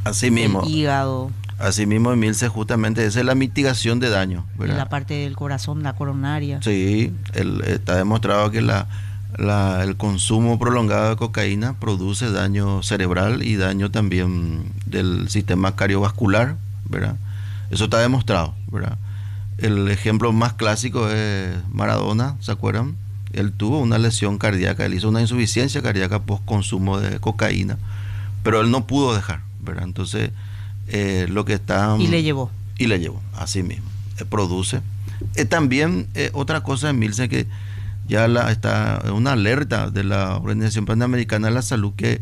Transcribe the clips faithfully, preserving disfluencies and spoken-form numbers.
Así el mismo, hígado, así mismo, Emilce, justamente esa es la mitigación de daño, en ¿verdad? la parte del corazón, la coronaria. Sí, el- está demostrado que la, la- el consumo prolongado de cocaína produce daño cerebral y daño también del sistema cardiovascular, ¿verdad? Eso está demostrado, ¿verdad? El ejemplo más clásico es Maradona, ¿se acuerdan? Él tuvo una lesión cardíaca, él hizo una insuficiencia cardíaca post consumo de cocaína, pero él no pudo dejar, ¿verdad? Entonces, eh, lo que está... Y le llevó. Y le llevó, así mismo, eh, produce. Eh, también eh, otra cosa, Emilce, que ya la, está una alerta de la Organización Panamericana de la Salud, que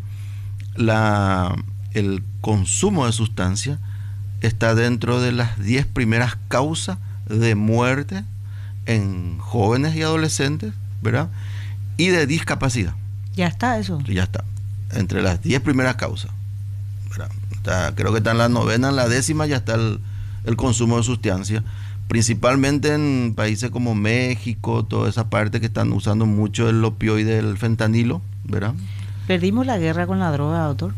la, el consumo de sustancias está dentro de las diez primeras causas de muerte en jóvenes y adolescentes, ¿verdad? Y de discapacidad. Ya está eso. Ya está. Entre las diez primeras causas, ¿verdad? Está, creo que está en la novena, en la décima ya está el, el consumo de sustancias. Principalmente en países como México, toda esa parte que están usando mucho el opioide, el fentanilo, ¿verdad? Perdimos la guerra con la droga, doctor.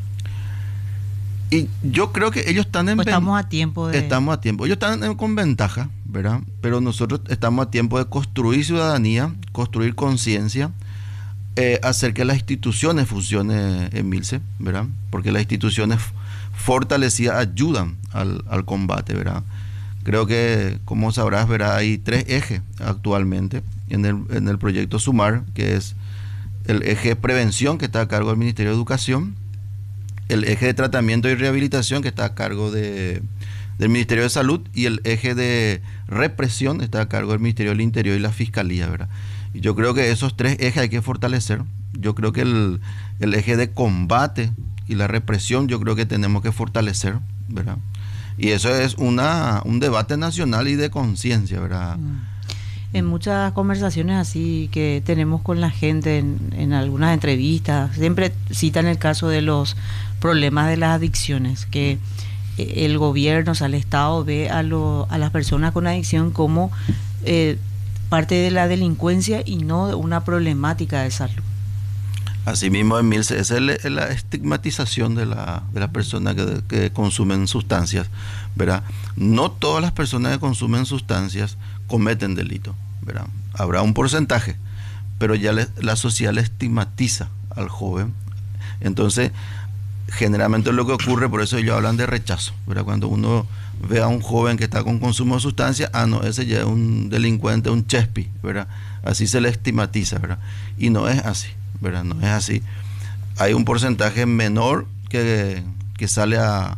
Y yo creo que ellos están en Pues ven- estamos a tiempo de... estamos a tiempo. Ellos están en- con ventaja, ¿verdad? Pero nosotros estamos a tiempo de construir ciudadanía, construir conciencia, eh, hacer que las instituciones funcionen, Emilce, ¿verdad? Porque las instituciones f- fortalecidas ayudan al, al combate, ¿verdad? Creo que, como sabrás, ¿verdad? Hay tres ejes actualmente en el, en el proyecto SUMAR, que es el eje de prevención, que está a cargo del Ministerio de Educación, el eje de tratamiento y rehabilitación, que está a cargo de, del Ministerio de Salud, y el eje de represión está a cargo del Ministerio del Interior y la Fiscalía, ¿verdad? Y yo creo que esos tres ejes hay que fortalecer. Yo creo que el, el eje de combate y la represión, yo creo que tenemos que fortalecer, ¿verdad? Y eso es una, un debate nacional y de conciencia, ¿verdad? Mm. En muchas conversaciones así que tenemos con la gente en, en algunas entrevistas, siempre citan el caso de los problemas de las adicciones, que eh, el gobierno, o sea, el Estado ve a, lo, a las personas con adicción como eh, parte de la delincuencia y no una problemática de salud. Asimismo, Emilce, esa es la, es la estigmatización de la, de las personas que, que consumen sustancias, ¿verdad? No todas las personas que consumen sustancias cometen delito, ¿verdad? Habrá un porcentaje, pero ya le- la sociedad le estigmatiza al joven. Entonces, generalmente lo que ocurre, por eso ellos hablan de rechazo, ¿verdad? Cuando uno ve a un joven que está con consumo de sustancias, ah, no, ese ya es un delincuente, un chespi, ¿verdad? Así se le estigmatiza, ¿verdad? Y no es así, ¿verdad? No es así. Hay un porcentaje menor que, que sale a,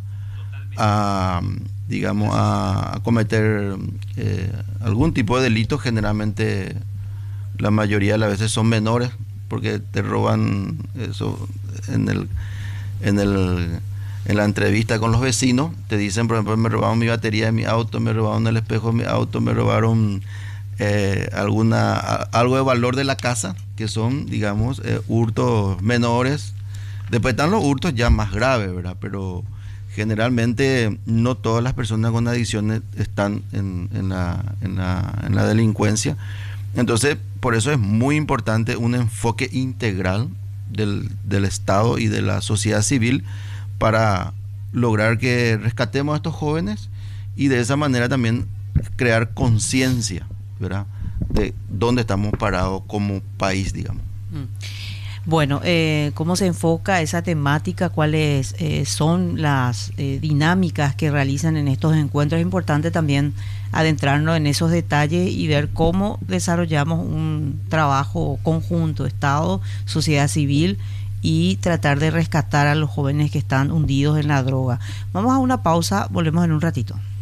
a, digamos, a, a cometer eh, algún tipo de delito. Generalmente la mayoría de las veces son menores, porque te roban eso en el en el en la entrevista con los vecinos, te dicen, por ejemplo, me robaron mi batería de mi auto, me robaron el espejo de mi auto, me robaron eh, alguna a- algo de valor de la casa, que son, digamos, eh, hurtos menores. Después están los hurtos ya más graves, ¿verdad? Pero generalmente no todas las personas con adicciones están en, en la, en la, en la delincuencia. Entonces, por eso es muy importante un enfoque integral del, del Estado y de la sociedad civil para lograr que rescatemos a estos jóvenes y de esa manera también crear conciencia, ¿verdad? De dónde estamos parados como país, digamos. Mm. Bueno, eh, ¿cómo se enfoca esa temática? ¿Cuáles eh, son las eh, dinámicas que realizan en estos encuentros? Es importante también adentrarnos en esos detalles y ver cómo desarrollamos un trabajo conjunto, Estado, sociedad civil, y tratar de rescatar a los jóvenes que están hundidos en la droga. Vamos a una pausa, volvemos en un ratito.